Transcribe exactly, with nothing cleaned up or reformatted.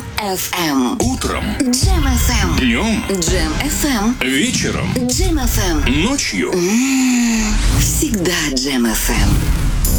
эф эм. Утром. Джем эф эм. Днем. Джем эф эм. Вечером. Джем эф эм. Ночью. Всегда Джем эф эм.